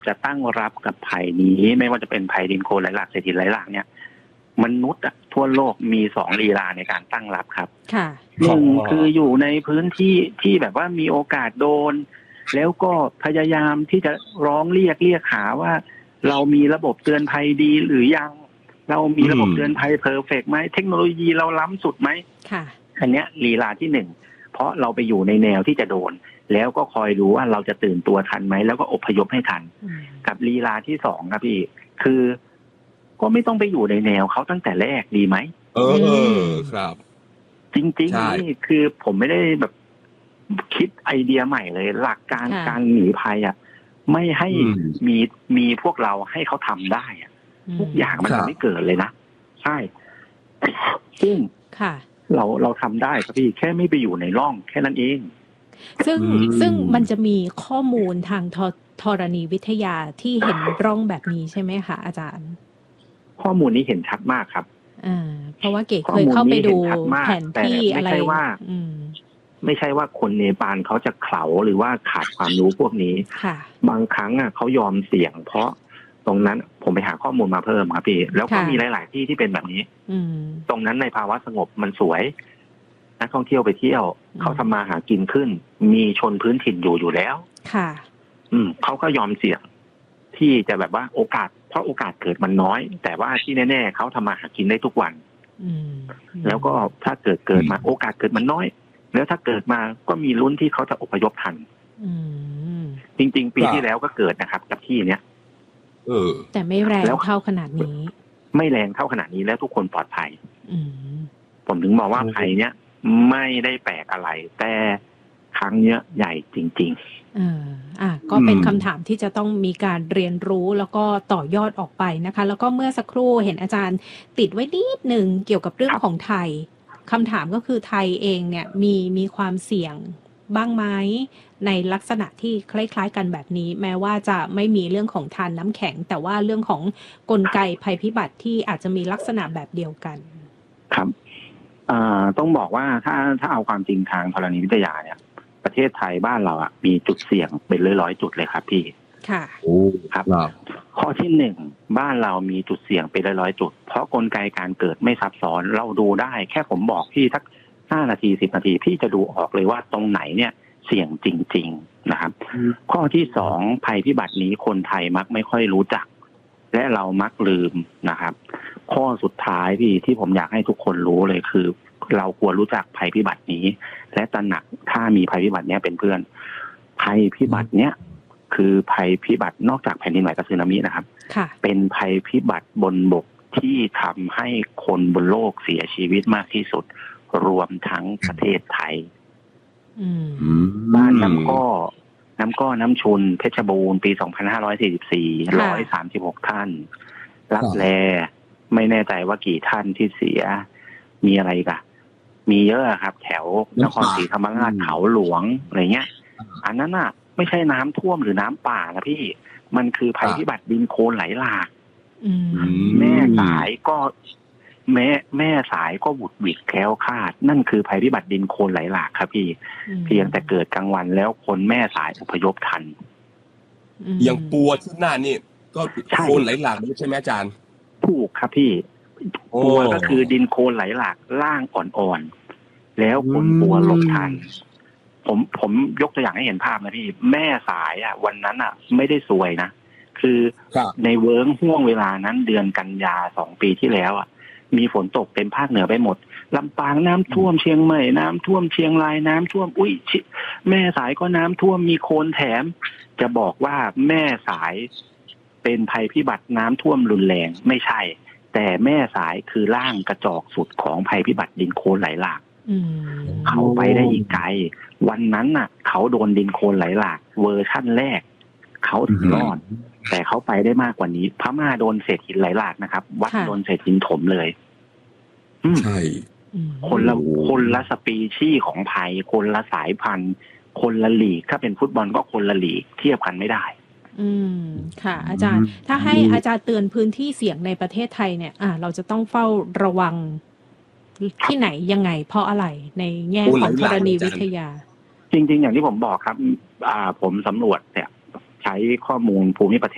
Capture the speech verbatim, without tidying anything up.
จะตั้งรับกับภัยนี้ไม่ว่าจะเป็นภัยดินโคลนไหลหลากเศรษฐกิจไหลหลากเนี่ยมนุษย์ทั่วโลกมีสองลีลาในการตั้งรับครับหนึ่งคืออยู่ในพื้นที่ที่แบบว่ามีโอกาสโดนแล้วก็พยายามที่จะร้องเรียกเรียกหาว่าเรามีระบบเตือนภัยดีหรือยังเรามีระบบเตือนภัยเพอร์เฟกต์ไหมเทคโนโลยีเราล้ำสุดไหมอันเนี้ยลีลาที่หนึ่งเพราะเราไปอยู่ในแนวที่จะโดนแล้วก็คอยดูว่าเราจะตื่นตัวทันไหมแล้วก็อพยพให้ทันกับลีลาที่สองครับพี่คือก็ไม่ต้องไปอยู่ในแนวเขาตั้งแต่แรกดีไหมเออครับจริงๆนี่คือผมไม่ได้แบบคิดไอเดียใหม่เลยหลักการการหนีภัยอ่ะไม่ให้มีมีพวกเราให้เขาทำได้อ่ะทุกอย่างมันจะไม่เกิดเลยนะใช่ซึ่งเราเราทำได้ครับพี่แค่ไม่ไปอยู่ในร่องแค่นั้นเองซึ่งซึ่งมันจะมีข้อมูลทางธรณีวิทยาที่เห็นร่องแบบนี้ใช่ไหมคะอาจารย์ข้อมูลนี้เห็นชัดมากครับอ่าเพราะว่าเก๋เคยเข้าไปดูแผนที่อะไรไม่ใช่ว่าไม่ใช่ว่าคนเนปาลเขาจะเขลาหรือว่าขาดความรู้พวกนี้บางครั้งอ่ะเขายอมเสี่ยงเพราะตรงนั้นผมไปหาข้อมูลมาเพิ่มครับพี่แล้วก็มีหลายๆที่ที่เป็นแบบนี้ตรงนั้นในภาวะสงบมันสวยนักท่องเที่ยวไปเที่ยวเขาทำมาหากินขึ้นมีชนพื้นถิ่นอยู่อยู่แล้วค่ะอืมเขาก็ยอมเสี่ยงที่จะแบบว่าโอกาสเพราะโอกาสเกิดมันน้อยแต่ว่าที่แน่ๆเขาทำมาหากินได้ทุกวันแล้วก็ถ้าเกิดเกิดมาโอกาสเกิดมันน้อยแล้วถ้าเกิดมาก็มีลุ้นที่เขาจะอพยพทันจริงๆปีที่แล้วก็เกิดนะครับกับที่เนี้ยเออแต่ไม่แรงเท่าขนาดนี้ไม่แรงเท่าขนาดนี้แล้วทุกคนปลอดภัยผมถึงมองว่าภัยเนี้ยไม่ได้แปลกอะไรแต่ครั้งเนี้ยใหญ่จริงๆเอออ่ะก็เป็นคำถามที่จะต้องมีการเรียนรู้แล้วก็ต่อยอดออกไปนะคะแล้วก็เมื่อสักครู่เห็นอาจารย์ติดไว้นิดนึงเกี่ยวกับเรื่องของไทยคำถามก็คือไทยเองเนี่ยมีมีความเสี่ยงบ้างไหมในลักษณะที่คล้ายๆกันแบบนี้แม้ว่าจะไม่มีเรื่องของทานน้ำแข็งแต่ว่าเรื่องของกลไกภัยพิบัติที่อาจจะมีลักษณะแบบเดียวกันครับอ่าต้องบอกว่าถ้าถ้าเอาความจริงทางธรณีวิทยาเนี่ยประเทศไทยบ้านเราอ่ะมีจุดเสี่ยงเป็นร้อยๆจุดเลยครับพี่ค่ะโอ้ครับข้อที่หนึ่งบ้านเรามีจุดเสี่ยงเป็นร้อยๆจุดเพราะกลไกการเกิดไม่ซับซ้อนเราดูได้แค่ผมบอกพี่สักห้านาทีสิบนาทีพี่จะดูออกเลยว่าตรงไหนเนี่ยเสี่ยงจริงๆนะครับข้อที่สองภัยพิบัตินี้คนไทยมักไม่ค่อยรู้จักและเรามักลืมนะครับข้อสุดท้ายพี่ที่ผมอยากให้ทุกคนรู้เลยคือเราควรรู้จักภัยพิบัตินี้และตระหนักถ้ามีภัยพิบัติเนี้ยเป็นเพื่อนภัยพิบัติเนี้ยคือภัยพิบัตินอกจากแผ่นดินไหวกับสึนามินะครับเป็นภัยพิบัติบนบกที่ทำให้คนบนโลกเสียชีวิตมากที่สุดรวมทั้งประเทศไทยบ้านน้ำก้อน้ำก้อน้ำชุนเพชรบูรณ์ปีสองพันห้าร้อยสี่สิบสี่ หนึ่งร้อยสามสิบหกท่านลับแลไม่แน่ใจว่ากี่ท่านที่เสียมีอะไรอีกอะมีเยอะครับแถวนครศรีธรรมราชเขาหลวงอะไรเงี้ยอันนั้นน่ะไม่ใช่น้ำท่วมหรือน้ำป่านะพี่มันคือภัยพิบัติดินโคลนไหลหลากแม่สายก็แม่แม่สายก็บุดหวิดแคล้วคลาดนั่นคือภัยพิบัติดินโคลนไหลหลากครับพี่เพียงแต่เกิดกลางวันแล้วคนแม่สายอพยพทันอย่างปัวที่หน้านี่ก็โคลนไหลหลากใช่ไหมอาจารย์ถูกครับพี่ปัวก็คือดินโคลนไหลหลากล่างอ่อนๆแล้วคนปัวหลบทันผมผมยกตัวอย่างให้เห็นภาพนะพี่แม่สายอ่ะวันนั้นอ่ะไม่ได้สวยนะคือในเวิ้งห่วงเวลานั้นเดือนกันยาสองปีที่แล้วอ่ะมีฝนตกเต็มภาคเหนือไปหมดลำปางน้ำท่วมเชียงใหม่น้ำท่วมเชียงรายน้ำท่วมอุ้ยแม่สายก็น้ำท่วมมีโคลนแถมจะบอกว่าแม่สายเป็นภัยพิบัติน้ำท่วมรุนแรงไม่ใช่แต่แม่สายคือร่างกระจอกสุดของภัยพิบัติดินโคลนไหลหลากเขาไปได้อีกไกลวันนั้นน่ะเขาโดนดินโคลนไหลหลากเวอร์ชั่นแรกเขาถึงรอดแต่เขาไปได้มากกว่านี้พม่าโดนเศษหินไหลหลากนะครับวัดโดนเศษหินถมเลยใช่คนละคนละสปีชีส์ของภัยคนละสายพันธุ์คนละลีกถ้าเป็นฟุตบอลก็คนละลีกเทียบกันไม่ได้อืมค่ะอาจารย์ถ้าให้อาจารย์เตือนพื้นที่เสี่ยงในประเทศไทยเนี่ยอ่าเราจะต้องเฝ้าระวังที่ไหนยังไงเพราะอะไรในแง่ของธรณีวิทยาจริงๆอย่างที่ผมบอกครับอ่าผมสำรวจเนี่ยใช้ข้อมูลภูมิประเทศ